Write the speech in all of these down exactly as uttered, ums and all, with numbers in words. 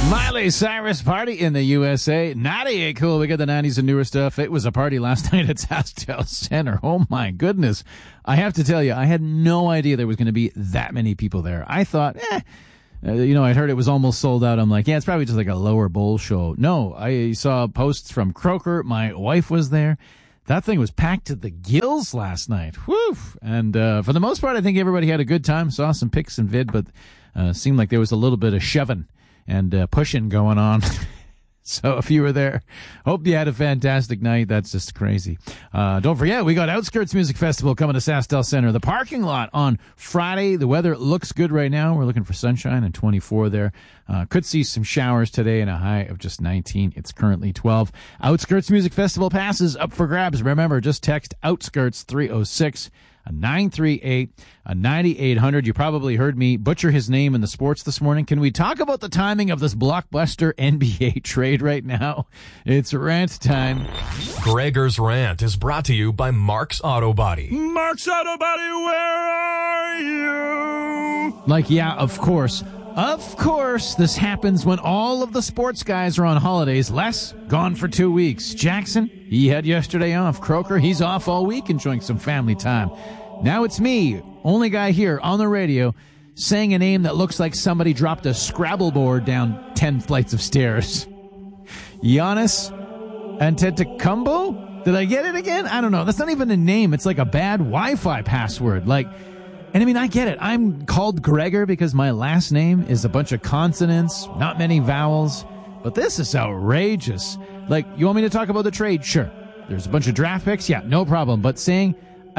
Miley Cyrus party in the U S A. ninety-eight cool. We got the nineties and newer stuff. It was a party last night at SaskTel Center. Oh my goodness. I have to tell you, I had no idea there was going to be that many people there. I thought, eh, uh, you know, I'd heard it was almost sold out. I'm like, yeah, it's probably just like a lower bowl show. No, I saw posts from Croker. My wife was there. That thing was packed to the gills last night. Whew. And uh, for the most part, I think everybody had a good time. Saw some pics and vid, but uh, seemed like there was a little bit of shoving and uh, pushing going on. So if you were there, hope you had a fantastic night. That's just crazy. Uh, don't forget, we got Outskirts Music Festival coming to SaskTel Center. The parking lot on Friday. The weather looks good right now. We're looking for sunshine and twenty-four there. Uh, could see some showers today and a high of just nineteen. It's currently twelve. Outskirts Music Festival passes up for grabs. Remember, just text Outskirts three oh six. A nine three eight, a ninety-eight hundred. You probably heard me butcher his name in the sports this morning. Can we talk about the timing of this blockbuster N B A trade right now? It's rant time. Gregor's Rant is brought to you by Mark's Auto Body. Mark's Auto Body, where are you? Like, yeah, of course. Of course, this happens when all of the sports guys are on holidays. Les, gone for two weeks. Jackson, he had yesterday off. Croker, he's off all week enjoying some family time. Now it's me, only guy here on the radio, saying a name that looks like somebody dropped a Scrabble board down ten flights of stairs. Giannis Antetokounmpo? Did I get it again? I don't know. That's not even a name. It's like a bad Wi-Fi password. Like... And I mean, I get it. I'm called Gregor because my last name is a bunch of consonants, not many vowels. But this is outrageous. Like, you want me to talk about the trade? Sure. There's a bunch of draft picks? Yeah, no problem. But saying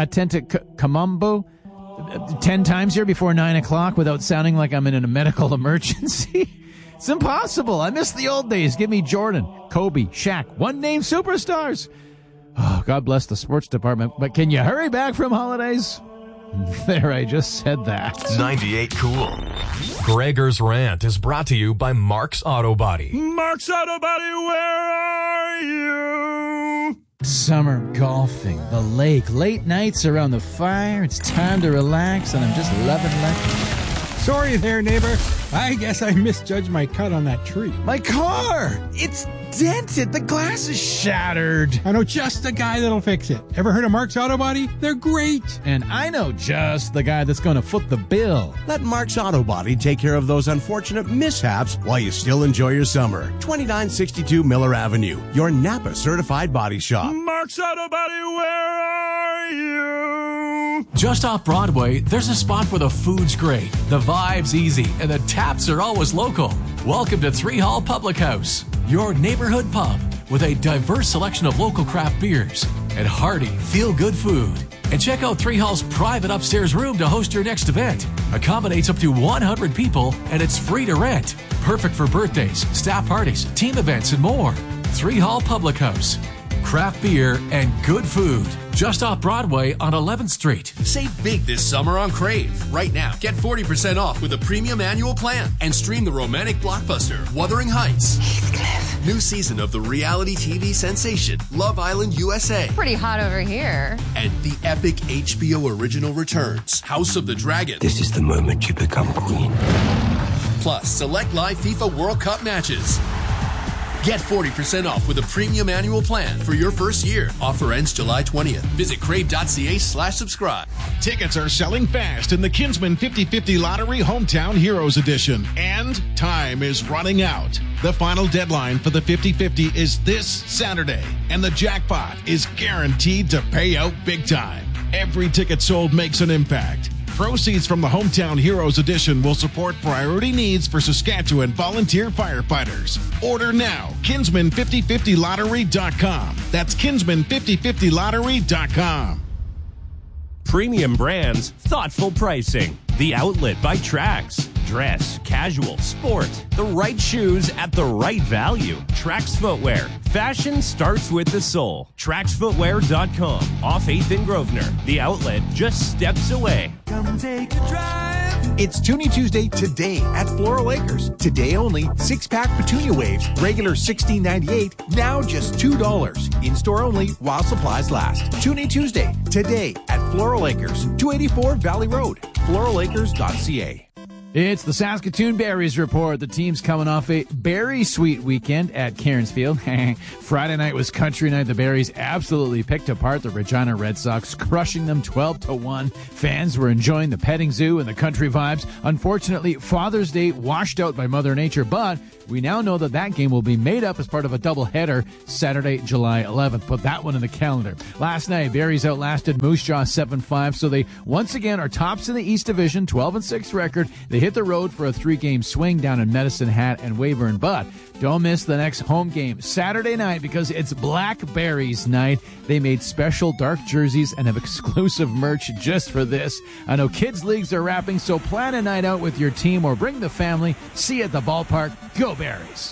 Antetokounmpo ten times here before nine o'clock without sounding like I'm in a medical emergency? It's impossible. I miss the old days. Give me Jordan, Kobe, Shaq, one-name superstars. Oh, God bless the sports department. But can you hurry back from holidays? There, I just said that. ninety-eight cool. Gregor's Rant is brought to you by Mark's Auto Body. Mark's Auto Body, where are you? Summer golfing, the lake, late nights around the fire. It's time to relax, and I'm just loving life. Sorry there, neighbor. I guess I misjudged my cut on that tree. My car! It's dented. The glass is shattered. I know just the guy that'll fix it. Ever heard of Mark's Auto Body? They're great. And I know just the guy that's going to foot the bill. Let Mark's Auto Body take care of those unfortunate mishaps while you still enjoy your summer. twenty-nine sixty-two Miller Avenue, your Napa certified body shop. Mark's Auto Body, where are you? Just off Broadway, there's a spot where the food's great, the vibe's easy, and the taps are always local. Welcome to Three Hall Public House, your neighborhood pub with a diverse selection of local craft beers and hearty, feel-good food. And check out Three Hall's private upstairs room to host your next event. Accommodates up to one hundred people, and it's free to rent. Perfect for birthdays, staff parties, team events, and more. Three Hall Public House. Craft beer and good food. Just off Broadway on eleventh Street. Save big this summer on Crave. Right now, get forty percent off with a premium annual plan and stream the romantic blockbuster Wuthering Heights. Heathcliff. New season of the reality T V sensation Love Island U S A. Pretty hot over here. And the epic H B O original returns House of the Dragon. This is the moment you become queen. Plus, select live FIFA World Cup matches. Get forty percent off with a premium annual plan for your first year. Offer ends July twentieth. Visit crave.ca slash subscribe. Tickets are selling fast in the Kinsman fifty fifty Lottery Hometown Heroes Edition. And time is running out. The final deadline for the fifty fifty is this Saturday. And the jackpot is guaranteed to pay out big time. Every ticket sold makes an impact. Proceeds from the Hometown Heroes Edition will support priority needs for Saskatchewan volunteer firefighters. Order now. Kinsman fifty fifty lottery dot com. That's Kinsman fifty fifty lottery dot com. Premium brands, thoughtful pricing. The Outlet by Trax. Dress, casual, sport. The right shoes at the right value. Trax Footwear. Fashion starts with the soul. Trax Footwear dot com. Off eighth and Grosvenor. The Outlet just steps away. Come take a drive. It's Toonie Tuesday today at Floral Acres. Today only, six-pack Petunia Waves, regular sixteen ninety-eight, now just two dollars. In-store only while supplies last. Toonie Tuesday today at Floral Acres, two eighty-four Valley Road. floral acres dot c a. It's the Saskatoon Berries Report. The team's coming off a berry sweet weekend at Cairnsfield. Friday night was country night. The Berries absolutely picked apart the Regina Red Sox, crushing them twelve to one. Fans were enjoying the petting zoo and the country vibes. Unfortunately, Father's Day washed out by Mother Nature, but we now know that that game will be made up as part of a doubleheader Saturday, July eleventh. Put that one in the calendar. Last night, Berries outlasted Moose Jaw seven five, so they once again are tops in the East Division, twelve and six record. They hit the road for a three-game swing down in Medicine Hat and Weyburn, but don't miss the next home game Saturday night because it's Blackberries night. They made special dark jerseys and have exclusive merch just for this. I know kids' leagues are wrapping, so plan a night out with your team or bring the family. See you at the ballpark. Go Berries!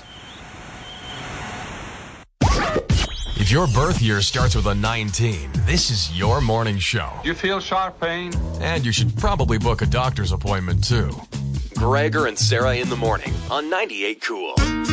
If your birth year starts with a nineteen, this is your morning show. You feel sharp pain? And you should probably book a doctor's appointment, too. Gregor and Sarah in the morning on ninety-eight Cool.